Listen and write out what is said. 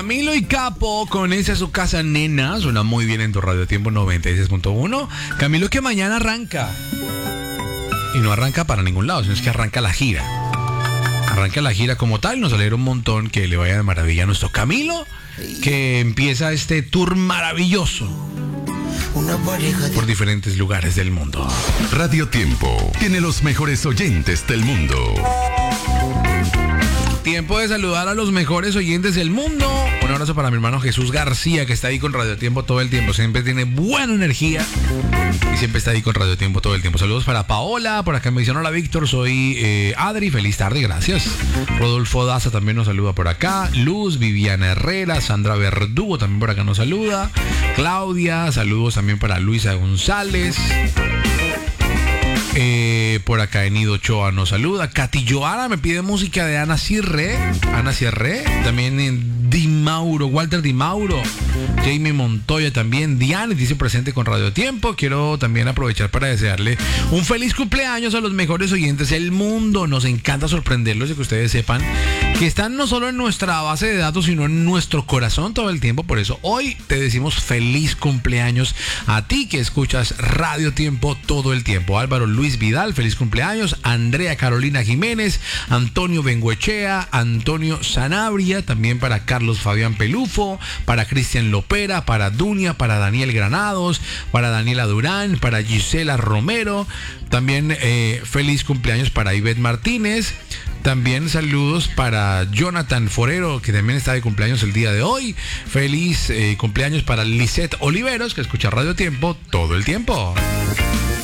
Camilo y Capo con esa su casa nena, suena muy bien en tu Radio Tiempo 96.1. Camilo que mañana arranca. Y no arranca para ningún lado, sino es que arranca la gira. Arranca la gira como tal, nos alegra un montón que le vaya de maravilla a nuestro Camilo, que empieza este tour maravilloso por diferentes lugares del mundo. Radio Tiempo tiene los mejores oyentes del mundo. Tiempo de saludar a los mejores oyentes del mundo. Un abrazo para mi hermano Jesús García, que está ahí con Radio Tiempo todo el tiempo. Siempre tiene buena energía y siempre está ahí con Radio Tiempo todo el tiempo. Saludos para Paola, por acá me dicen hola Víctor, soy Adri, feliz tarde, gracias. Rodolfo Daza también nos saluda por acá. Luz, Viviana Herrera, Sandra Verdugo también por acá nos saluda. Claudia, saludos también para Luisa González. Por acá Enido Ochoa nos saluda. Katy Joana me pide música de Ana Cierre. También Di Mauro, Walter Di Mauro. Jamie Montoya también. Diane dice presente con Radio Tiempo. Quiero también aprovechar para desearle un feliz cumpleaños a los mejores oyentes del mundo. Nos encanta sorprenderlos y que ustedes sepan que están no solo en nuestra base de datos, sino en nuestro corazón todo el tiempo. Por eso hoy te decimos feliz cumpleaños a ti que escuchas Radio Tiempo todo el tiempo. Álvaro Luis Vidal, feliz cumpleaños. Andrea Carolina Jiménez, Antonio Benguechea, Antonio Sanabria, también para Carlos Fabián Pelufo, para Cristian Lopera, para Dunia, para Daniel Granados, para Daniela Durán, para Gisela Romero. También feliz cumpleaños para Ivette Martínez. También saludos para Jonathan Forero, que también está de cumpleaños el día de hoy. Feliz cumpleaños para Lisette Oliveros, que escucha Radio Tiempo todo el tiempo.